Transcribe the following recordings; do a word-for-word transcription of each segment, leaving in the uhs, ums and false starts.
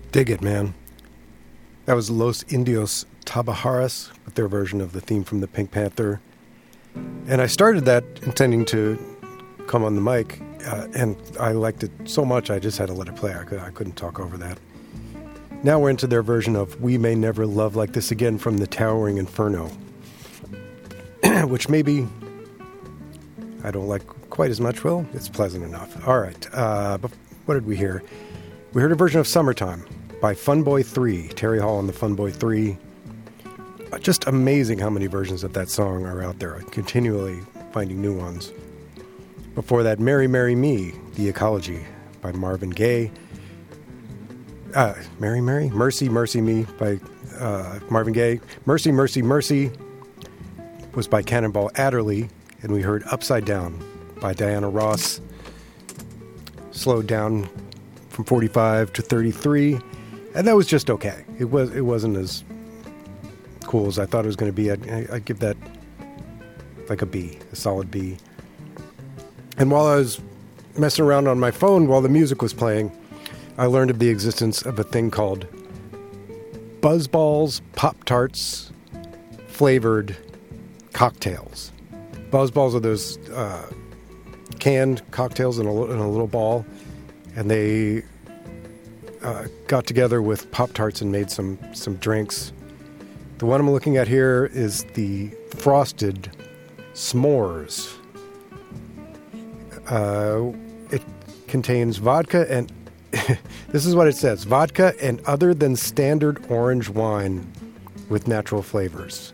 Dig it, man. That was Los Indios Tabajaras with their version of the theme from the Pink Panther. And I started that intending to come on the mic, uh, and I liked it so much I just had to let it play. I, could, I couldn't talk over that. Now we're into their version of We May Never Love Like This Again from the Towering Inferno, which maybe I don't like quite as much. Well, it's pleasant enough. All right. Uh, but what did we hear? We heard a version of Summertime by Funboy three, Terry Hall and the Funboy three. Just amazing how many versions of that song are out there. I'm continually finding new ones. Before that, Marry, Marry Me, The Ecology by Marvin Gaye. Uh, Mary, Mary? Mercy, Mercy Me by uh, Marvin Gaye. Mercy, Mercy, Mercy was by Cannonball Adderley. And we heard Upside Down by Diana Ross. Slowed down from forty-five to thirty-three. And that was just okay. It, was, it wasn't as cool as I thought it was going to be. I'd, I'd give that like a B, a solid B. And while I was messing around on my phone while the music was playing, I learned of the existence of a thing called Buzzballs Pop-Tarts flavored cocktails. Buzzballs are those uh, canned cocktails in a, in a little ball, and they uh, got together with Pop-Tarts and made some, some drinks. The one I'm looking at here is the Frosted S'mores. Uh, it contains vodka and this is what it says: vodka and other than standard orange wine with natural flavors.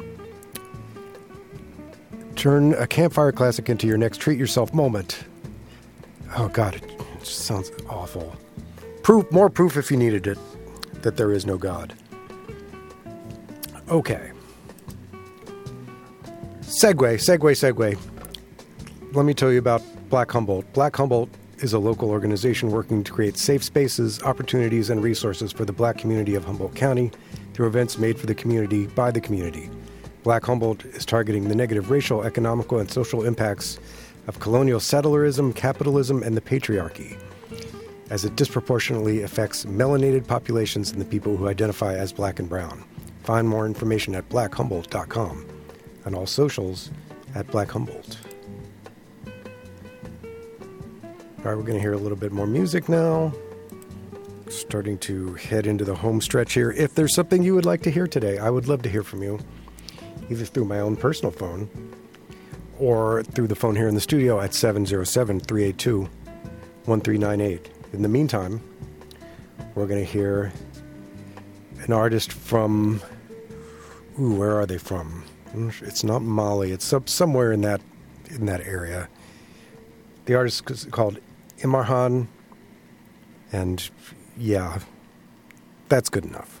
Turn a campfire classic into your next treat yourself moment. Oh God, it just sounds awful. Proof, more proof if you needed it, that there is no God. Okay. Segue, segue, segue. Let me tell you about Black Humboldt. Black Humboldt is a local organization working to create safe spaces, opportunities, and resources for the Black community of Humboldt County through events made for the community by the community. Black Humboldt is targeting the negative racial, economical, and social impacts of colonial settlerism, capitalism, and the patriarchy, as it disproportionately affects melanated populations and the people who identify as Black and Brown. Find more information at black humboldt dot com and all socials at Black Humboldt. All right, we're going to hear a little bit more music now. Starting to head into the home stretch here. If there's something you would like to hear today, I would love to hear from you, either through my own personal phone or through the phone here in the studio at seven oh seven, three eight two, one three nine eight. In the meantime, we're going to hear an artist from, ooh, where are they from? It's not Mali. It's up somewhere in that in that area. The artist is called Imarhan, and yeah, that's good enough.